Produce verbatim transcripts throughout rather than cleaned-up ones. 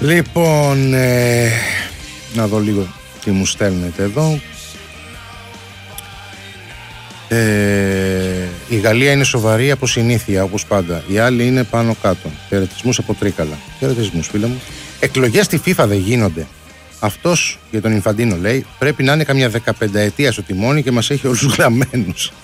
Λοιπόν, ε, να δω λίγο τι μου στέλνετε εδώ. Ε, η Γαλλία είναι σοβαρή από συνήθεια, όπως πάντα. Οι άλλοι είναι πάνω κάτω. Χαιρετισμούς από Τρίκαλα. Χαιρετισμούς, φίλε μου. Εκλογές στη FIFA δεν γίνονται. Αυτός για τον Ινφαντίνο λέει πρέπει να είναι καμιά δεκαπενταετία στο τιμόνι και μας έχει όλους γραμμένους.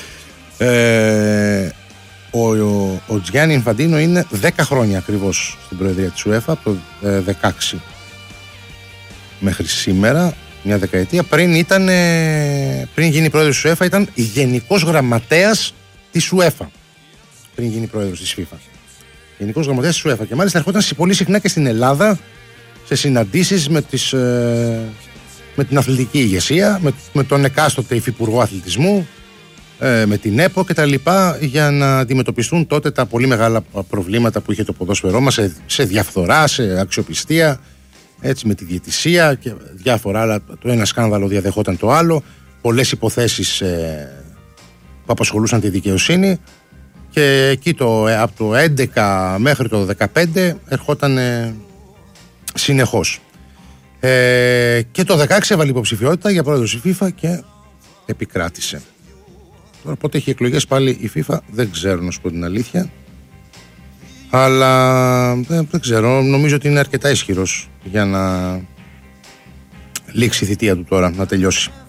Ε, ο, ο, ο Τζιάννη Ινφαντίνο είναι δέκα χρόνια ακριβώς στην προεδρία της UEFA, από το ε, δεκαέξι μέχρι σήμερα, μια δεκαετία. Πριν, ήταν, πριν γίνει πρόεδρος της UEFA ήταν γενικός γραμματέας της UEFA. Πριν γίνει πρόεδρος της FIFA. Γενικός γραμματέας της UEFA. Και μάλιστα ερχόταν πολύ συχνά και στην Ελλάδα σε συναντήσεις με, τις, με την αθλητική ηγεσία, με, με τον εκάστοτε υφυπουργό αθλητισμού, με την ΕΠΟ και τα λοιπά, για να αντιμετωπιστούν τότε τα πολύ μεγάλα προβλήματα που είχε το ποδόσφαιρό μας σε, σε διαφθορά, σε αξιοπιστία, έτσι, με τη διαιτησία και διάφορα άλλα. Το ένα σκάνδαλο διαδεχόταν το άλλο, πολλές υποθέσεις ε, που απασχολούσαν τη δικαιοσύνη, και εκεί το, από το έντεκα μέχρι το δεκαπέντε ερχόταν ε, συνεχώς. Ε, και το δεκαέξι έβαλε υποψηφιότητα για πρόεδρος η FIFA και επικράτησε. Τώρα πότε έχει εκλογές πάλι η FIFA δεν ξέρω, να σου πω την αλήθεια, αλλά δεν, δεν ξέρω, νομίζω ότι είναι αρκετά ισχυρός για να λήξει η θητεία του τώρα, να τελειώσει.